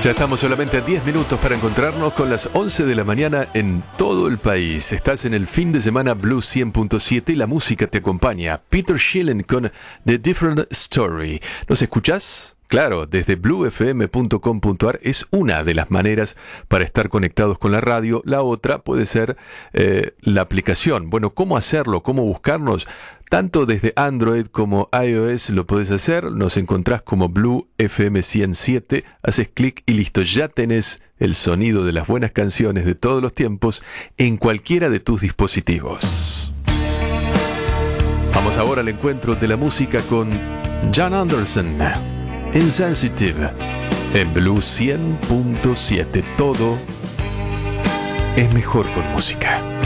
Ya estamos solamente a 10 minutos para encontrarnos con las 11 de la mañana en todo el país. Estás en el fin de semana Blue 100.7 y la música te acompaña. Peter Schilling con The Different Story. ¿Nos escuchás? Claro, desde bluefm.com.ar es una de las maneras para estar conectados con la radio. La otra puede ser la aplicación. Bueno, ¿cómo hacerlo? ¿Cómo buscarnos? Tanto desde Android como iOS lo puedes hacer. Nos encontrás como Blue FM 107. Haces clic y listo. Ya tenés el sonido de las buenas canciones de todos los tiempos en cualquiera de tus dispositivos. Vamos ahora al encuentro de la música con Jan Anderson. Insensitive, en Blue 100.7, todo es mejor con música.